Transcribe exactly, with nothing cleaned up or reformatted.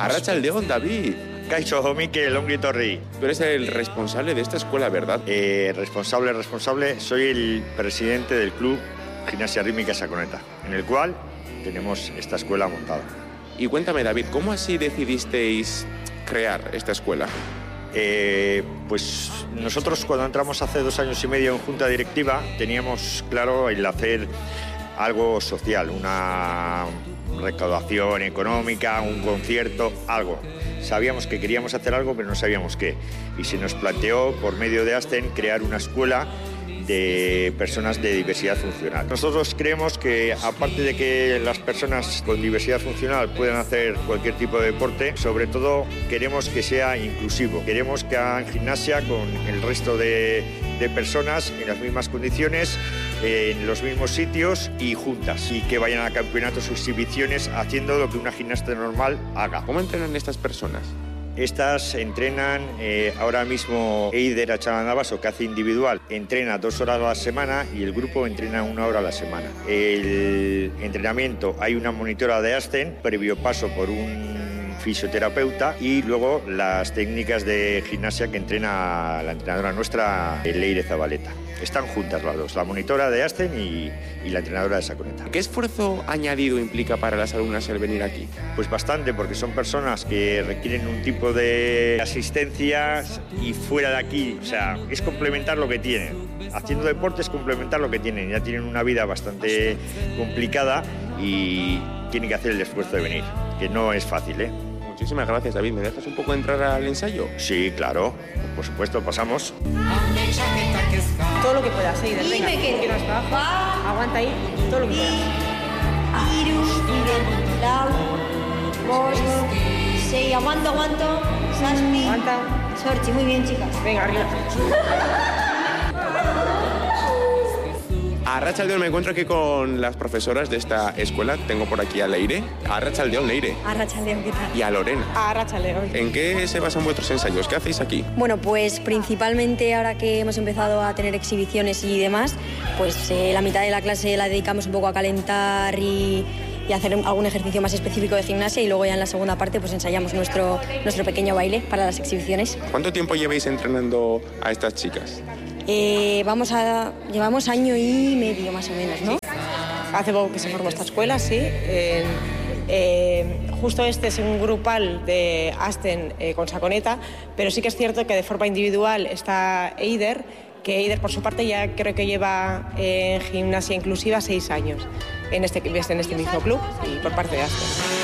Arratsaldeon, David. Kaixo, Mikel, ongi etorri. Tú eres el responsable de esta escuela, ¿verdad? Eh, responsable, responsable. Soy el presidente del club Gimnasia Rítmica Saconeta, en el cual tenemos esta escuela montada. Y cuéntame, David, ¿cómo así decidisteis crear esta escuela? Eh, pues nosotros cuando entramos hace dos años y medio en junta directiva teníamos claro el hacer algo social, una recaudación económica, un concierto, algo. Sabíamos que queríamos hacer algo, pero no sabíamos qué. Y se nos planteó, por medio de Asten, crear una escuela de personas de diversidad funcional. Nosotros creemos que, aparte de que las personas con diversidad funcional puedan hacer cualquier tipo de deporte, sobre todo queremos que sea inclusivo. Queremos que hagan gimnasia con el resto de, de personas en las mismas condiciones, en los mismos sitios y juntas, y que vayan a campeonatos o exhibiciones haciendo lo que una gimnasta normal haga. ¿Cómo entrenan estas personas? Estas entrenan eh, ahora mismo Eider Achalandabaso, que hace individual, entrena dos horas a la semana y el grupo entrena una hora a la semana. El entrenamiento, hay una monitora de Asten, previo paso por un fisioterapeuta y luego las técnicas de gimnasia que entrena la entrenadora nuestra, Leire Zabaleta. Están juntas las dos, la monitora de Asten y, y la entrenadora de Saconeta. ¿Qué esfuerzo añadido implica para las alumnas el venir aquí? Pues bastante, porque son personas que requieren un tipo de asistencia y fuera de aquí, o sea, es complementar lo que tienen. Haciendo deporte es complementar lo que tienen, ya tienen una vida bastante complicada y tienen que hacer el esfuerzo de venir, que no es fácil, ¿eh? Muchísimas gracias, David. ¿Me dejas un poco entrar al ensayo? Sí, claro. Por supuesto, pasamos. Todo lo que puedas, ¿eh? Y venga, me quedo. un poquito más para abajo. Va. Aguanta ahí, todo lo que puedas. Iru, lau, bost, sei, aguanto, aguanto, zazpi, Aguanta. sortzi, muy bien, chicas. Venga, arriba. Arratsaldeon, me encuentro aquí con las profesoras de esta escuela. Tengo por aquí a Leire. Arratsaldeon, Leire. Arratsaldeon, ¿qué tal? Y a Lorena. Arratsaldeon. ¿En qué se basan vuestros ensayos? ¿Qué hacéis aquí? Bueno, pues principalmente ahora que hemos empezado a tener exhibiciones y demás, pues eh, la mitad de la clase la dedicamos un poco a calentar y, y hacer algún ejercicio más específico de gimnasia y luego ya en la segunda parte pues ensayamos nuestro, nuestro pequeño baile para las exhibiciones. ¿Cuánto tiempo lleváis entrenando a estas chicas? Eh, vamos a, llevamos año y medio más o menos, ¿no? Hace poco que se formó esta escuela, sí. Eh, eh, justo este es un grupal de Asten eh, con Saconeta, pero sí que es cierto que de forma individual está Eider, que Eider por su parte ya creo que lleva en eh, gimnasia inclusiva seis años en este, en este mismo club y por parte de Asten.